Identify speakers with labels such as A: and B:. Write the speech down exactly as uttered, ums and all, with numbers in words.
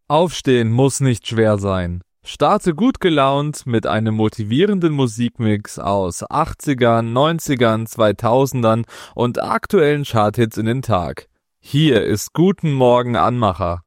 A: Aufstehen muss nicht schwer sein. Starte gut gelaunt mit einem motivierenden Musikmix aus achtzigern, neunzigern, zweitausendern und aktuellen Charthits in den Tag. Hier ist Guten Morgen Anmacher.